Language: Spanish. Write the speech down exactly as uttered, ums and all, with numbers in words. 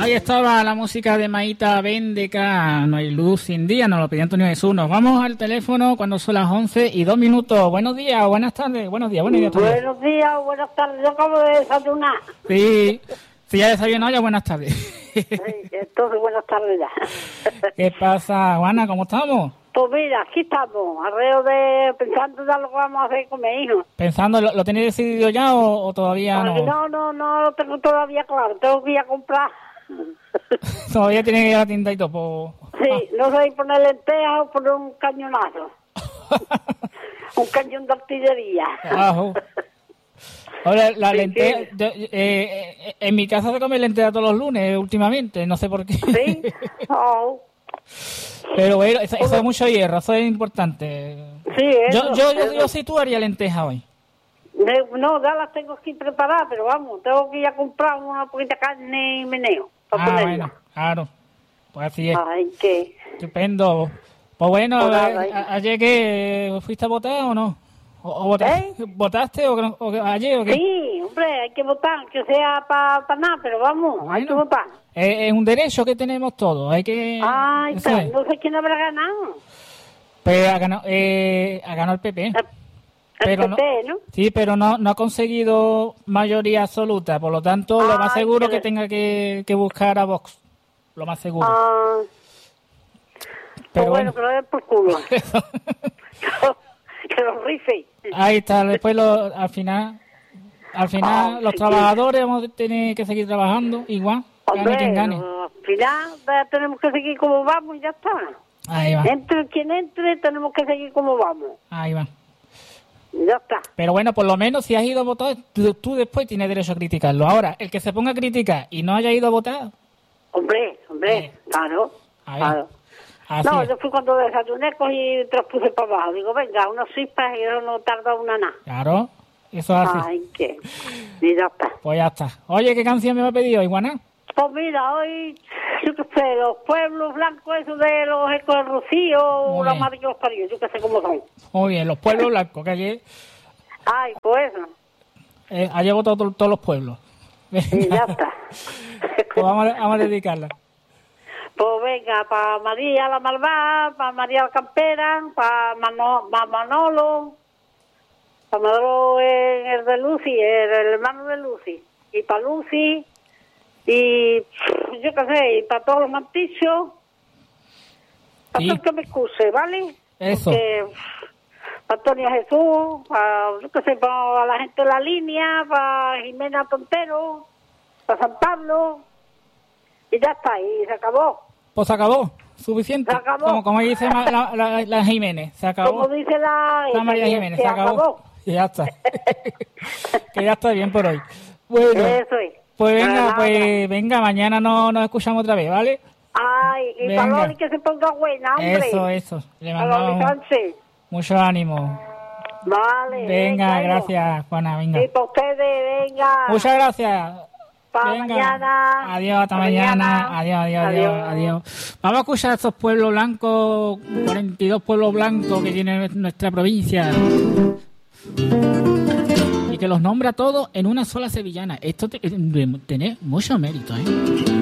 Ahí estaba la música de Maíta Bendeca, No hay luz sin día, nos lo pidió Antonio Jesús. Nos vamos al teléfono cuando son las once y dos minutos. Buenos días, buenas tardes, buenos días, buenos días. Buenos días, buenas tardes, yo acabo de desayunar. Sí, si ya desayunado, ya buenas tardes. Sí, entonces buenas tardes ya. ¿Qué pasa, Juana? ¿Cómo estamos? Pues mira, aquí estamos, alrededor de pensando ya lo que vamos a hacer con mi hijo. ¿Pensando, lo, lo tenéis decidido ya o, o todavía no? No, no, no lo tengo todavía claro, tengo que ir a comprar. Todavía tiene que ir a la tienda y todo. Sí, ah. No sé si poner lentejas o poner un cañonazo. Un cañón de artillería. Ajo. Ahora, la sí, lenteja, sí. de, eh, eh, en mi casa se come lenteja todos los lunes últimamente, no sé por qué. Sí, oh. Pero bueno, eso, eso es mucho hierro, eso es importante. Sí, eso, yo, yo, eso. yo, yo sí tú haría lenteja hoy. No, ya las tengo aquí preparadas, pero vamos, tengo que ir a comprar una poquita de carne y meneo. Para ah, ponerla. Bueno, claro. Pues así es. Ay, qué. Estupendo. Pues bueno, Pues a, nada, a, ayer que fuiste a votar o no? ¿O, o votaste, ¿Eh? ¿Votaste o, o, o ayer o qué? Sí, hombre, hay que votar, que sea para pa nada, pero vamos, Bueno, hay que votar. Es, es un derecho que tenemos todos, hay que... Ay, eso está, es. no sé quién habrá ganado. Pues ha ganado, eh, ha ganado el P P. El, pero el P P, ¿no? ¿no? Sí, pero no, no ha conseguido mayoría absoluta, por lo tanto, lo más Ay, seguro que que tenga que, que buscar a Vox. Lo más seguro. Ah, pero pues bueno, bueno, que lo den por culo. Que los rife. ahí está, después lo, al final, al final Oh, los sí, trabajadores vamos a tener que seguir trabajando igual, gane Hombre, quien gane. al final ya tenemos que seguir como vamos y ya está. Ahí va, Entre quien entre, tenemos que seguir como vamos. ahí va. Ya está. Pero bueno, por lo menos si has ido a votar, tú, tú después tienes derecho a criticarlo. Ahora, el que se ponga a criticar y no haya ido a votar... Hombre, hombre, Eh. claro, Ahí. claro. Así No, es. yo fui cuando desayuné, cogí y te los puse para abajo. Digo, venga, unos chispas y eso no tarda una nada. Claro, eso es así. Ay, qué. Y ya está. Pues ya está. Oye, ¿qué canción me va a pedir hoy, Juana? Pues mira, hoy, yo qué sé, los pueblos blancos, esos de los ecos del Rocío, Muy la bien. madre que los parió, yo qué sé cómo son. Muy bien, los pueblos blancos, que ayer, Ay, pues eso. eh, ayer votado to- todos los pueblos. Y ya está. Pues vamos a, vamos a dedicarla. Pues venga, para María la Malvada, para María la Campera, para Mano, pa Manolo, para Manolo el, el de Lucy, el, el hermano de Lucy, y para Lucy, y yo qué sé, y para todos los mantichos, para Sí. todo el que me excuse, ¿vale? Eso. Porque, para Antonio Jesús, para, yo qué sé, para la gente de la línea, para Jimena Tontero, para San Pablo, y ya está, y se acabó. Pues se acabó, suficiente. Se acabó. Como, como dice ma- la, la, la Jiménez, se acabó. Como dice la, La María que Jiménez, se se acabó. Y ya está. Que ya está bien por hoy. Bueno, Eso es. pues venga, Nada, pues venga, mañana no, nos escuchamos otra vez, ¿vale? Ay, y Venga. para Loli que se ponga buena, hombre. Eso, eso. Le A Loli mandamos Sánchez. mucho ánimo. Vale. Venga, hijo. gracias, Juana, venga. Y para ustedes, venga. Muchas gracias. Para Venga. mañana. Adiós, hasta Pa' mañana. Adiós, adiós, adiós, Adiós. adiós. Vamos a escuchar a estos pueblos blancos, cuarenta y dos pueblos blancos que tiene nuestra provincia. Y que los nombra todos en una sola sevillana. Esto te- tiene mucho mérito, ¿eh?